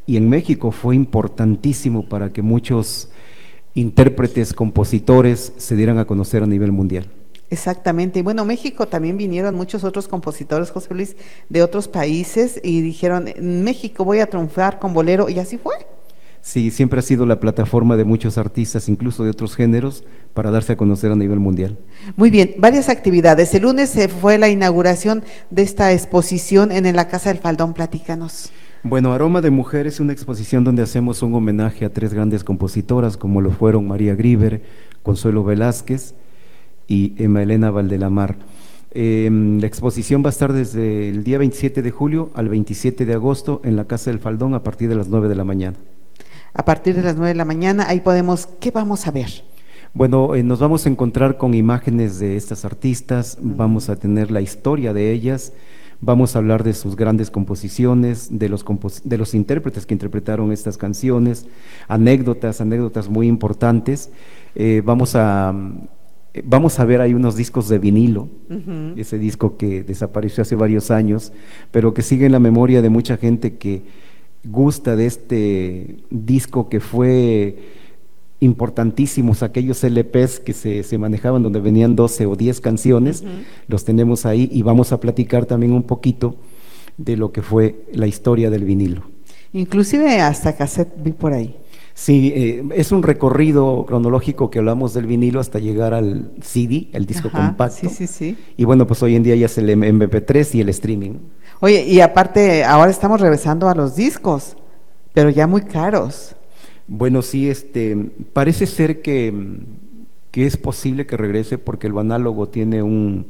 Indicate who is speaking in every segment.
Speaker 1: y en México fue importantísimo para que muchos intérpretes, compositores se dieran a conocer a nivel mundial.
Speaker 2: Exactamente. Y bueno, México también vinieron muchos otros compositores, José Luis, de otros países y dijeron, en México voy a triunfar con bolero, y así fue.
Speaker 1: Sí, siempre ha sido la plataforma de muchos artistas, incluso de otros géneros, para darse a conocer a nivel mundial.
Speaker 2: Muy bien, varias actividades. El lunes se fue la inauguración de esta exposición en la Casa del Faldón. Platícanos.
Speaker 1: Bueno, Aroma de Mujer es una exposición donde hacemos un homenaje a tres grandes compositoras, como lo fueron María Grieber, Consuelo Velázquez y Emma Elena Valdelamar. La exposición va a estar desde el día 27 de julio al 27 de agosto en la Casa del Faldón a partir de las 9 de la mañana.
Speaker 2: A partir de las 9 de la mañana, ahí podemos, ¿qué vamos a ver?
Speaker 1: Bueno, nos vamos a encontrar con imágenes de estas artistas, vamos a tener la historia de ellas, vamos a hablar de sus grandes composiciones, de los intérpretes que interpretaron estas canciones, anécdotas muy importantes. Vamos a ver, hay unos discos de vinilo, ese disco que desapareció hace varios años, pero que sigue en la memoria de mucha gente que gusta de este disco que fue importantísimos, aquellos LPs que se manejaban donde venían 12 o 10 canciones, los tenemos ahí y vamos a platicar también un poquito de lo que fue la historia del vinilo.
Speaker 2: Inclusive hasta cassette vi por ahí.
Speaker 1: Sí, es un recorrido cronológico que hablamos del vinilo hasta llegar al CD, el disco compacto.
Speaker 2: Sí.
Speaker 1: Y bueno, pues hoy en día ya es el MP3 y el streaming.
Speaker 2: Oye, y aparte, ahora estamos regresando a los discos, pero ya muy caros.
Speaker 1: Bueno, sí, parece ser que es posible que regrese porque el análogo tiene un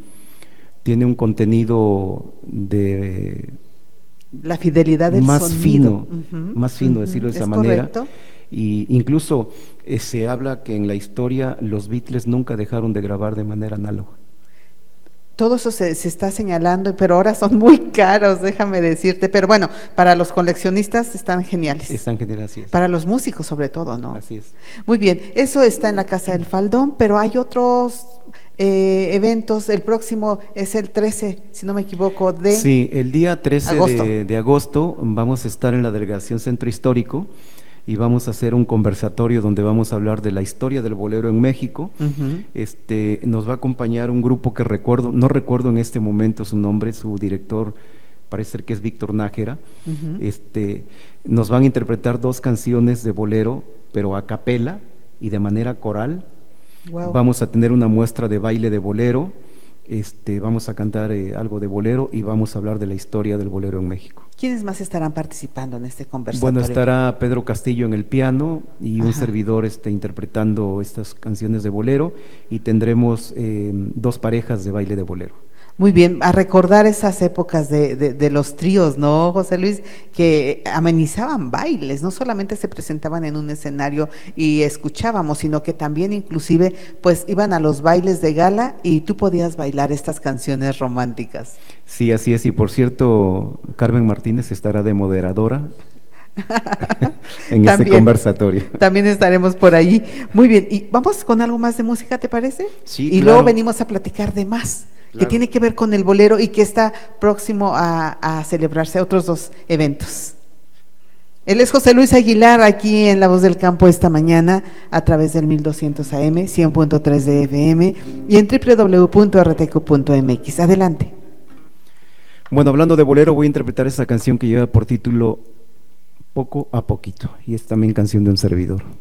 Speaker 1: contenido de
Speaker 2: la fidelidad del
Speaker 1: más
Speaker 2: sonido.
Speaker 1: Más fino, decirlo de esa manera.
Speaker 2: Correcto.
Speaker 1: Y incluso se habla que en la historia los Beatles nunca dejaron de grabar de manera análoga.
Speaker 2: Todo eso se está señalando, pero ahora son muy caros, déjame decirte. Pero bueno, para los coleccionistas están geniales.
Speaker 1: Están geniales, así es.
Speaker 2: Para los músicos sobre todo, ¿no?
Speaker 1: Así es.
Speaker 2: Muy bien, eso está en la Casa del Faldón, pero hay otros eventos. El próximo es el 13, si no me equivoco, de
Speaker 1: Sí, el día 13
Speaker 2: agosto.
Speaker 1: de agosto vamos a estar en la Delegación Centro Histórico y vamos a hacer un conversatorio donde vamos a hablar de la historia del bolero en México. Nos va a acompañar un grupo que no recuerdo en este momento su nombre, su director parece ser que es Víctor Nájera. Nos van a interpretar 2 canciones de bolero, pero a capela y de manera coral.
Speaker 2: Wow.
Speaker 1: Vamos a tener una muestra de baile de bolero. Vamos a cantar algo de bolero y vamos a hablar de la historia del bolero en México.
Speaker 2: ¿Quiénes más estarán participando en este conversatorio?
Speaker 1: Bueno, estará Pedro Castillo en el piano y un servidor interpretando estas canciones de bolero y tendremos 2 parejas de baile de bolero.
Speaker 2: Muy bien, a recordar esas épocas de los tríos, ¿no, José Luis? Que amenizaban bailes, no solamente se presentaban en un escenario y escuchábamos, sino que también inclusive pues iban a los bailes de gala y tú podías bailar estas canciones románticas.
Speaker 1: Sí, así es, y por cierto, Carmen Martínez estará de moderadora en este conversatorio.
Speaker 2: También estaremos por ahí. Muy bien, y vamos con algo más de música, ¿te parece?
Speaker 1: Sí,
Speaker 2: y
Speaker 1: claro.
Speaker 2: luego venimos a platicar de más. Claro. Que tiene que ver con el bolero y que está próximo a celebrarse otros 2 eventos. Él es José Luis Aguilar, aquí en La Voz del Campo esta mañana, a través del 1200 AM, 100.3 de FM y en www.rtq.mx. Adelante.
Speaker 1: Bueno, hablando de bolero, voy a interpretar esa canción que lleva por título Poco a Poquito, y es también canción de un servidor.